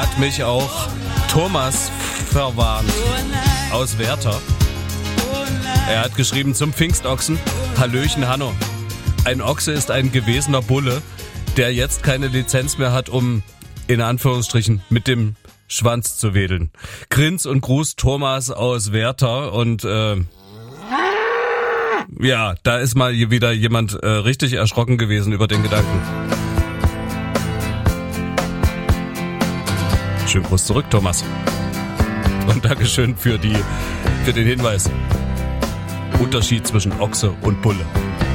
hat mich auch Thomas verwarnt aus Werther. Er hat geschrieben zum Pfingstochsen: Hallöchen Hanno. Ein Ochse ist ein gewesener Bulle, der jetzt keine Lizenz mehr hat, um, in Anführungsstrichen, mit dem Schwanz zu wedeln. Grins und Gruß Thomas aus Werther. Und ja, da ist mal wieder jemand richtig erschrocken gewesen über den Gedanken. Schönen Gruß zurück, Thomas. Und Dankeschön für den Hinweis. Unterschied zwischen Ochse und Bulle.